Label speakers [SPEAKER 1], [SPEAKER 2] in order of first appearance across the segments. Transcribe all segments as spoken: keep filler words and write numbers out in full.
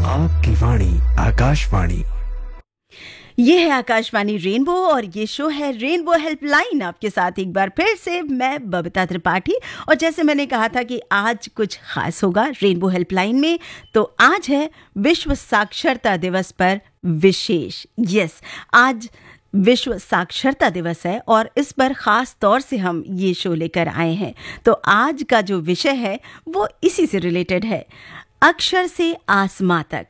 [SPEAKER 1] आपकी वाणी आकाशवाणी।
[SPEAKER 2] ये है आकाशवाणी रेनबो और ये शो है रेनबो हेल्पलाइन। आपके साथ एक बार फिर से मैं बबीता त्रिपाठी। और जैसे मैंने कहा था कि आज कुछ खास होगा रेनबो हेल्पलाइन में, तो आज है विश्व साक्षरता दिवस पर विशेष। यस, आज विश्व साक्षरता दिवस है और इस पर खास तौर से हम ये शो लेकर आए हैं। तो आज का जो विषय है वो इसी से रिलेटेड है, अक्षर से आसमां तक,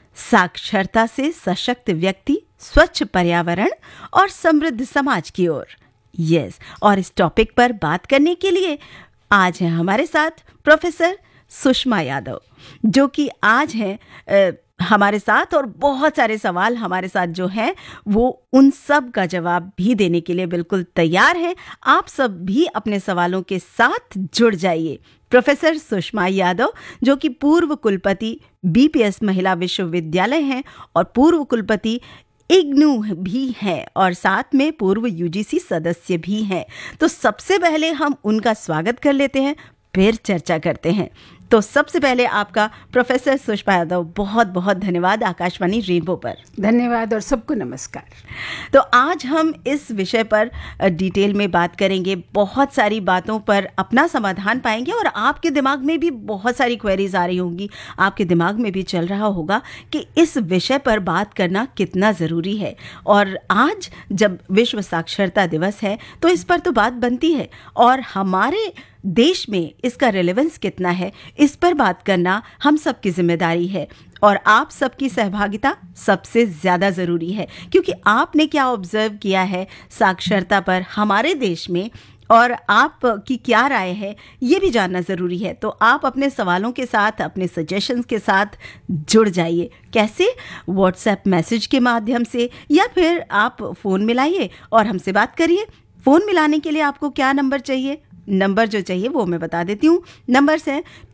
[SPEAKER 2] साक्षरता से सशक्त व्यक्ति, स्वच्छ पर्यावरण और समृद्ध समाज की ओर। यस, और इस टॉपिक पर बात करने के लिए आज है हमारे साथ प्रोफेसर सुषमा यादव, जो कि आज हैं हमारे साथ, और बहुत सारे सवाल हमारे साथ जो हैं वो उन सब का जवाब भी देने के लिए बिल्कुल तैयार हैं। आप सब भी अपने सवालों के साथ जुड़ जाइए। प्रोफेसर सुषमा यादव, जो कि पूर्व कुलपति बीपीएस महिला विश्वविद्यालय हैं और पूर्व कुलपति इग्नू भी हैं और साथ में पूर्व यूजीसी सदस्य भी हैं। तो सबसे पहले हम उनका स्वागत कर लेते हैं, फिर चर्चा करते हैं। तो सबसे पहले आपका प्रोफेसर सुषमा यादव बहुत बहुत धन्यवाद आकाशवाणी रेनबो पर।
[SPEAKER 3] धन्यवाद और सबको नमस्कार।
[SPEAKER 2] तो आज हम इस विषय पर डिटेल में बात करेंगे, बहुत सारी बातों पर अपना समाधान पाएंगे और आपके दिमाग में भी बहुत सारी क्वेरीज आ रही होंगी। आपके दिमाग में भी चल रहा होगा कि इस विषय पर बात करना कितना ज़रूरी है। और आज जब विश्व साक्षरता दिवस है तो इस पर तो बात बनती है, और हमारे देश में इसका रेलेवेंस कितना है इस पर बात करना हम सबकी जिम्मेदारी है। और आप सबकी सहभागिता सबसे ज़्यादा ज़रूरी है, क्योंकि आपने क्या ऑब्जर्व किया है साक्षरता पर हमारे देश में और आपकी क्या राय है ये भी जानना ज़रूरी है। तो आप अपने सवालों के साथ, अपने सजेशंस के साथ जुड़ जाइए। कैसे? व्हाट्सएप मैसेज के माध्यम से, या फिर आप फ़ोन मिलाइए और हमसे बात करिए। फ़ोन मिलाने के लिए आपको क्या नंबर चाहिए? नंबर जो चाहिए वो मैं बता देती हूँ। नंबर्स हैं